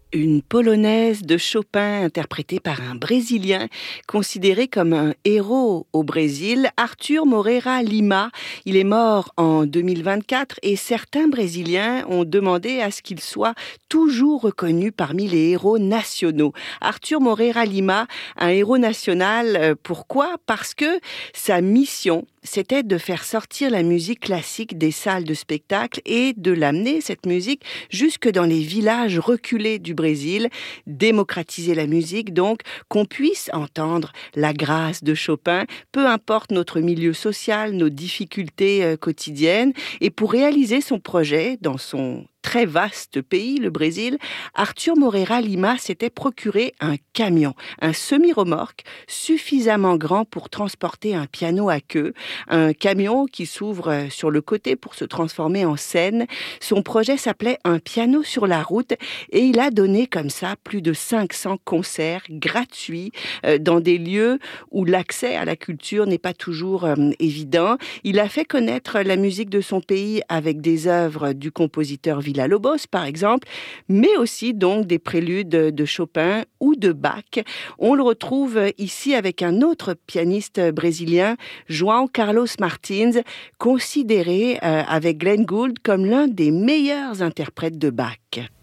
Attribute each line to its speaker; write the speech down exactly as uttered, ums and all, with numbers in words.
Speaker 1: Une polonaise de Chopin interprétée par un Brésilien considéré comme un héros au Brésil, Arthur Moreira Lima. Il est mort en deux mille vingt-quatre et certains Brésiliens ont demandé à ce qu'il soit toujours reconnu parmi les héros nationaux. Arthur Moreira Lima, un héros national, pourquoi ? Parce que sa mission, c'était de faire sortir la musique classique des salles de spectacle et de l'amener, cette musique, jusque dans les villages reculés du Brésil, démocratiser la musique, donc qu'on puisse entendre la grâce de Chopin, peu importe notre milieu social, nos difficultés euh, quotidiennes. Et pour réaliser son projet dans son très vaste pays, le Brésil, Arthur Moreira Lima s'était procuré un camion, un semi-remorque suffisamment grand pour transporter un piano à queue, un camion qui s'ouvre sur le côté pour se transformer en scène. Son projet s'appelait Un piano sur la route et il a donné comme ça plus de cinq cents concerts gratuits euh, dans des lieux où l'accès à la culture n'est pas toujours euh, évident. Il a fait connaître la musique de son pays avec des œuvres du compositeur Villa-Lobos, par exemple, mais aussi donc des préludes de Chopin ou de Bach. On le retrouve ici avec un autre pianiste brésilien, João Carlos Martins, considéré euh, avec Glenn Gould comme l'un des meilleurs interprètes de Bach.